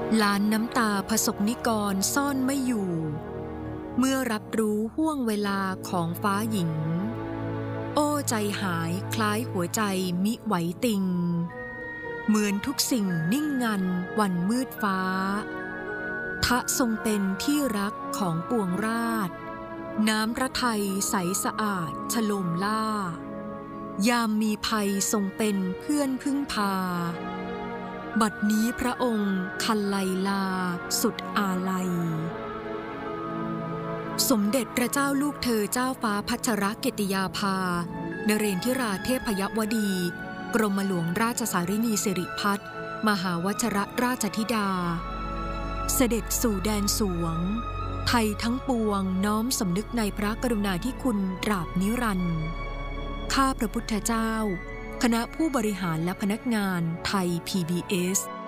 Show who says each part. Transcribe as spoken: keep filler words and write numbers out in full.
Speaker 1: ล้านน้ำตาผสกนิกรซ่อนไม่อยู่เมื่อรับรู้ห้วงเวลาของฟ้าหญิงโอ้ใจหายคล้ายหัวใจมิไหวติงเหมือนทุกสิ่งนิ่งงันวันมืดฟ้าทะทรงเป็นที่รักของปวงราษฎร์น้ำพระทัยใสสะอาดฉโลมล่ายามมีภัยทรงเป็นเพื่อนพึ่งพาบัดนี้พระองค์คันไลลาสุดอาลัยสมเด็จพระเจ้าลูกเธอเจ้าฟ้าพัชรกิติยาภานเรนทิราเทพยวดีกรมหลวงราชสารินีสิริพัฒน์มหาวชรราชธิดาเสด็จสู่แดนสวงไทยทั้งปวงน้อมสำนึกในพระกรุณาธิคุณตราบนิรันดร์ข้าพระพุทธเจ้าคณะผู้บริหารและพนักงานไทย พี บี เอส